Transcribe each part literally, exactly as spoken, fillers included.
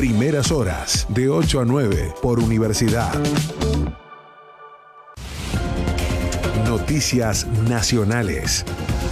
Primeras horas, de ocho a nueve, por Universidad. Noticias nacionales.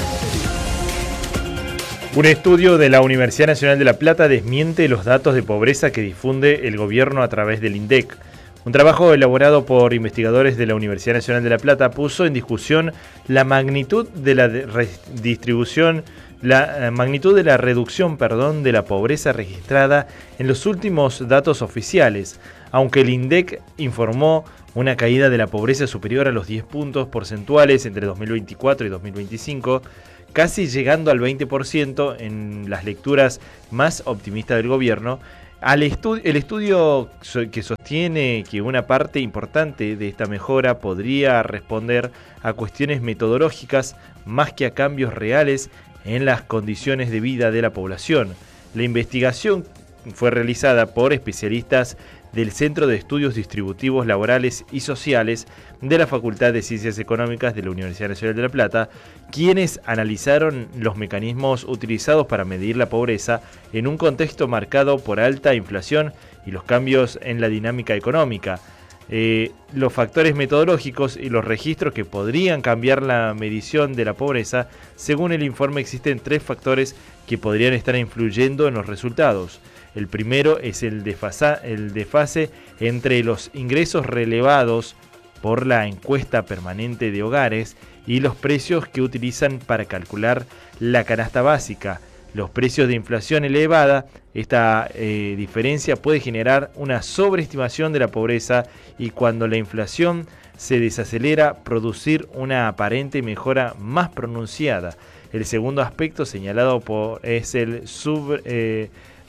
Un estudio de la Universidad Nacional de La Plata desmiente los datos de pobreza que difunde el gobierno a través del INDEC. Un trabajo elaborado por investigadores de la Universidad Nacional de La Plata puso en discusión la magnitud de la redistribución, la magnitud de la reducción, perdón, de la pobreza registrada en los últimos datos oficiales, aunque el INDEC informó una caída de la pobreza superior a los diez puntos porcentuales entre dos mil veinticuatro y dos mil veinticinco, casi llegando al veinte por ciento en las lecturas más optimistas del gobierno. Al estu- el estudio que sostiene que una parte importante de esta mejora podría responder a cuestiones metodológicas más que a cambios reales en las condiciones de vida de la población. La investigación fue realizada por especialistas del Centro de Estudios Distributivos Laborales y Sociales de la Facultad de Ciencias Económicas de la Universidad Nacional de La Plata, quienes analizaron los mecanismos utilizados para medir la pobreza en un contexto marcado por alta inflación y los cambios en la dinámica económica. Eh, los factores metodológicos y los registros que podrían cambiar la medición de la pobreza. Según el informe, existen tres factores que podrían estar influyendo en los resultados. El primero es el, desfasa, el desfase entre los ingresos relevados por la encuesta permanente de hogares y los precios que utilizan para calcular la canasta básica. Los precios de inflación elevada, esta eh, diferencia puede generar una sobreestimación de la pobreza y cuando la inflación se desacelera, producir una aparente mejora más pronunciada. El segundo aspecto señalado por, es el sub... Eh,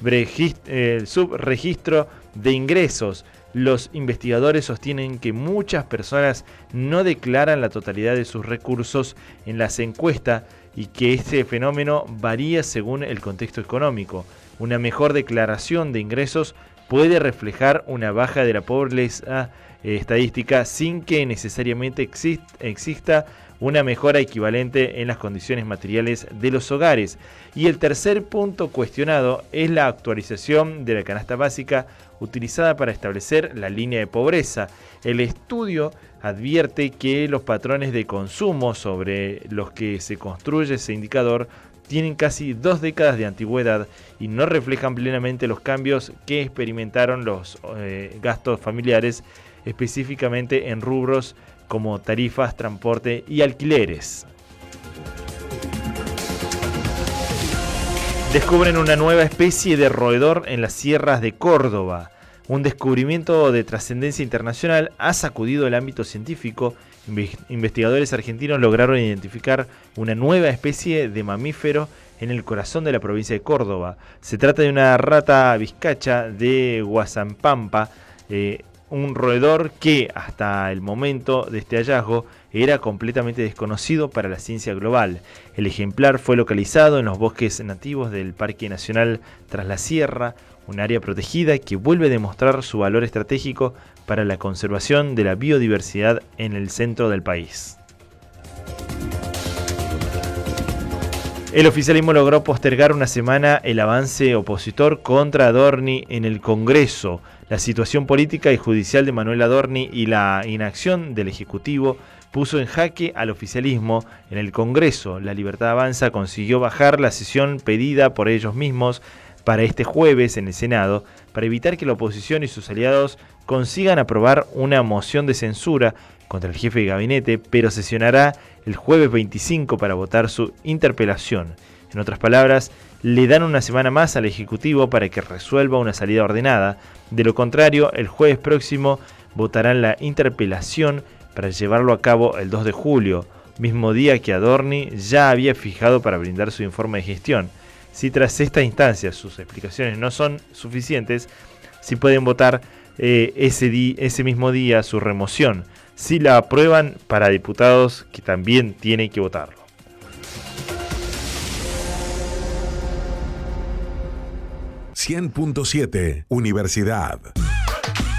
el subregistro de ingresos. Los investigadores sostienen que muchas personas no declaran la totalidad de sus recursos en las encuestas y que este fenómeno varía según el contexto económico. Una mejor declaración de ingresos puede reflejar una baja de la pobreza eh, estadística sin que necesariamente exist, exista una mejora equivalente en las condiciones materiales de los hogares. Y el tercer punto cuestionado es la actualización de la canasta básica utilizada para establecer la línea de pobreza. El estudio advierte que los patrones de consumo sobre los que se construye ese indicador tienen casi dos décadas de antigüedad y no reflejan plenamente los cambios que experimentaron los eh, gastos familiares, específicamente en rubros como tarifas, transporte y alquileres. Descubren una nueva especie de roedor en las sierras de Córdoba. Un descubrimiento de trascendencia internacional ha sacudido el ámbito científico. Investigadores argentinos lograron identificar una nueva especie de mamífero en el corazón de la provincia de Córdoba. Se trata de una rata vizcacha de Guasampampa, eh, un roedor que hasta el momento de este hallazgo era completamente desconocido para la ciencia global. El ejemplar fue localizado en los bosques nativos del Parque Nacional Tras la Sierra, un área protegida que vuelve a demostrar su valor estratégico para la conservación de la biodiversidad en el centro del país. El oficialismo logró postergar una semana el avance opositor contra Adorni en el Congreso. La situación política y judicial de Manuel Adorni y la inacción del Ejecutivo puso en jaque al oficialismo en el Congreso. La Libertad Avanza consiguió bajar la sesión pedida por ellos mismos para este jueves en el Senado para evitar que la oposición y sus aliados consigan aprobar una moción de censura contra el jefe de gabinete, pero sesionará el jueves veinticinco para votar su interpelación. En otras palabras, le dan una semana más al Ejecutivo para que resuelva una salida ordenada. De lo contrario, el jueves próximo votarán la interpelación para llevarlo a cabo el dos de julio, mismo día que Adorni ya había fijado para brindar su informe de gestión. Si tras esta instancia sus explicaciones no son suficientes, sí pueden votar eh, ese, di- ese mismo día su remoción. Si la aprueban, para diputados que también tienen que votarlo. cien punto siete Universidad.